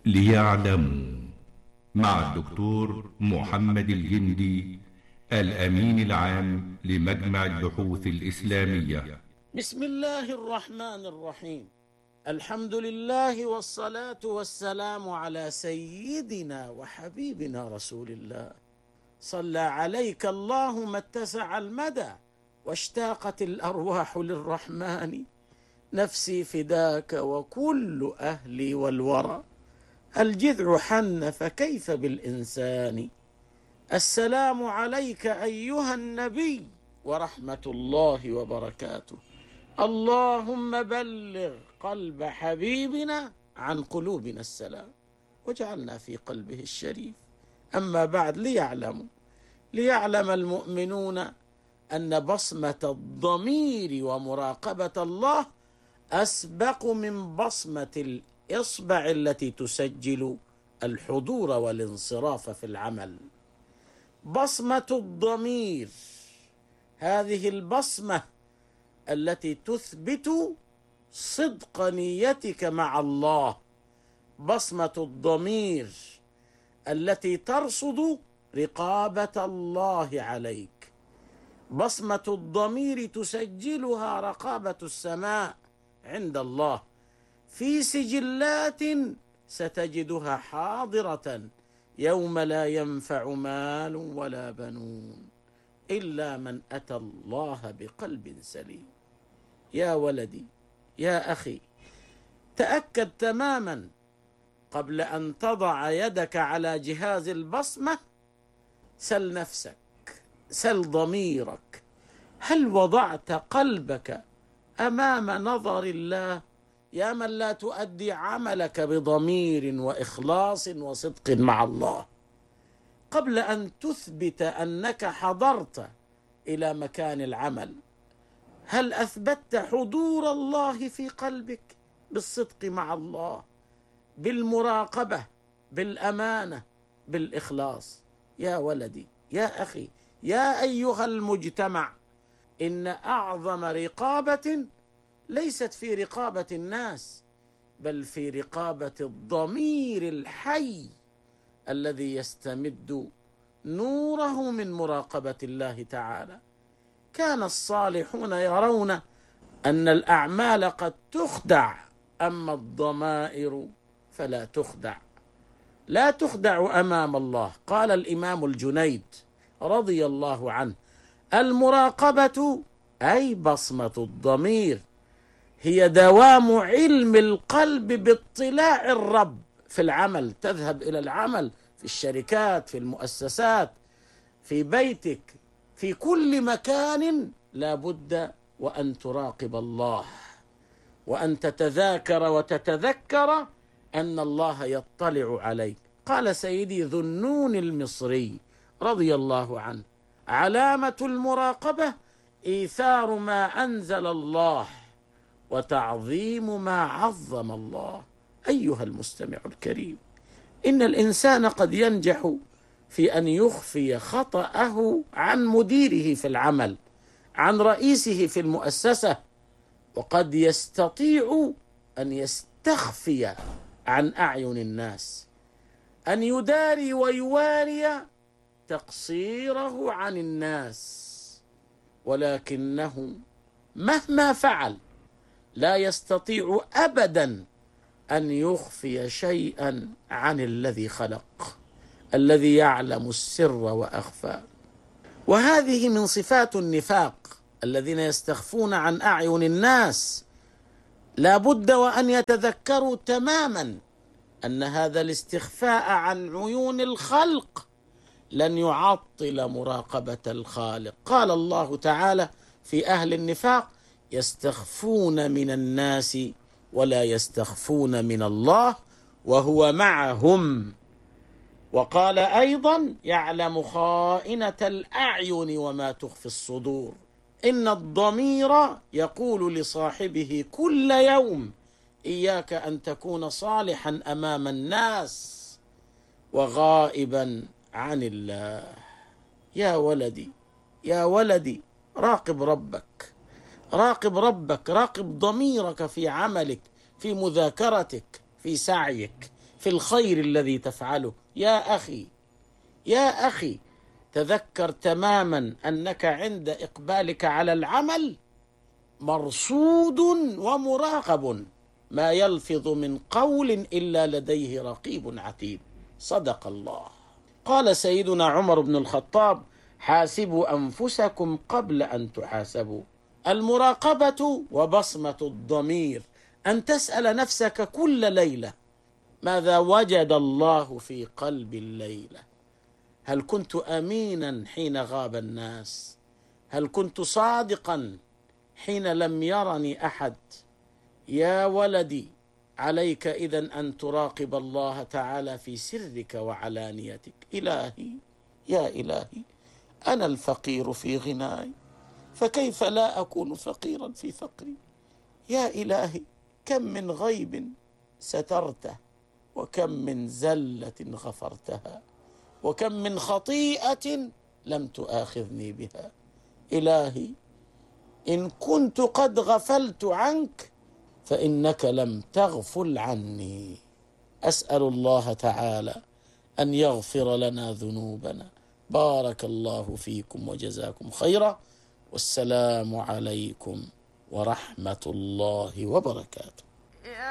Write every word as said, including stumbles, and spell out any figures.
ليعلموا، مع الدكتور محمد الجندي، الأمين العام لمجمع البحوث الإسلامية. بسم الله الرحمن الرحيم. الحمد لله والصلاة والسلام على سيدنا وحبيبنا رسول الله. صلى عليك الله ما اتسع المدى واشتاقت الأرواح للرحمن. نفسي فداك وكل أهلي والورى. الجذع حن فكيف بالإنسان. السلام عليك أيها النبي ورحمة الله وبركاته. اللهم بلغ قلب حبيبنا عن قلوبنا السلام وجعلنا في قلبه الشريف. أما بعد، ليعلموا ليعلم المؤمنون أن بصمة الضمير ومراقبة الله أسبق من بصمة الإصبع التي تسجل الحضور والانصراف في العمل. بصمة الضمير، هذه البصمة التي تثبت صدق نيتك مع الله، بصمة الضمير التي ترصد رقابة الله عليك، بصمة الضمير تسجلها رقابة السماء عند الله في سجلات ستجدها حاضرة يوم لا ينفع مال ولا بنون إلا من أتى الله بقلب سليم. يا ولدي، يا أخي، تأكد تماما قبل أن تضع يدك على جهاز البصمة. سل نفسك، سل ضميرك، هل وضعت قلبك أمام نظر الله؟ يا من لا تؤدي عملك بضمير وإخلاص وصدق مع الله. قبل أن تثبت أنك حضرت إلى مكان العمل، هل أثبتت حضور الله في قلبك بالصدق مع الله، بالمراقبة، بالأمانة، بالإخلاص؟ يا ولدي، يا أخي، يا أيها المجتمع، إن أعظم رقابة ليست في رقابة الناس، بل في رقابة الضمير الحي الذي يستمد نوره من مراقبة الله تعالى. كان الصالحون يرون أن الأعمال قد تخدع، أما الضمائر فلا تخدع، لا تخدع أمام الله. قال الإمام الجنيد رضي الله عنه: المراقبة أي بصمة الضمير هي دوام علم القلب باطلاع الرب في العمل. تذهب إلى العمل في الشركات، في المؤسسات، في بيتك، في كل مكان لا بد وأن تراقب الله، وأن تتذاكر وتتذكر أن الله يطلع عليك. قال سيدي ذو النون المصري رضي الله عنه: علامة المراقبة إيثار ما أنزل الله وتعظيم ما عظم الله. أيها المستمع الكريم، إن الإنسان قد ينجح في أن يخفي خطأه عن مديره في العمل، عن رئيسه في المؤسسة، وقد يستطيع أن يستخفي عن أعين الناس، أن يداري ويواري تقصيره عن الناس، ولكنه مهما فعل لا يستطيع أبدا أن يخفي شيئا عن الذي خلق، الذي يعلم السر وأخفى. وهذه من صفات النفاق، الذين يستخفون عن أعين الناس. لا بد وأن يتذكروا تماما أن هذا الاستخفاء عن عيون الخلق لن يعطل مراقبة الخالق. قال الله تعالى في أهل النفاق: يستخفون من الناس ولا يستخفون من الله وهو معهم. وقال أيضا: يعلم خائنة الأعين وما تخفي الصدور. إن الضمير يقول لصاحبه كل يوم: إياك أن تكون صالحا أمام الناس وغائبا عن الله. يا ولدي، يا ولدي، راقب ربك، راقب ربك، راقب ضميرك في عملك، في مذاكرتك، في سعيك، في الخير الذي تفعله. يا أخي يا أخي تذكر تماما أنك عند إقبالك على العمل مرصود ومراقب، ما يلفظ من قول إلا لديه رقيب عتيد. صدق الله. قال سيدنا عمر بن الخطاب: حاسبوا أنفسكم قبل أن تحاسبوا. المراقبة وبصمة الضمير، أن تسأل نفسك كل ليلة: ماذا وجد الله في قلب الليلة؟ هل كنت أمينا حين غاب الناس؟ هل كنت صادقا حين لم يرني أحد؟ يا ولدي، عليك إذن أن تراقب الله تعالى في سرك وعلانيتك. إلهي يا إلهي، أنا الفقير في غناي، فكيف لا أكون فقيرا في فقري؟ يا إلهي، كم من غيب سترته، وكم من زلة غفرتها، وكم من خطيئة لم تؤاخذني بها. إلهي، إن كنت قد غفلت عنك فإنك لم تغفل عني. أسأل الله تعالى أن يغفر لنا ذنوبنا. بارك الله فيكم وجزاكم خيرا، والسلام عليكم ورحمة الله وبركاته.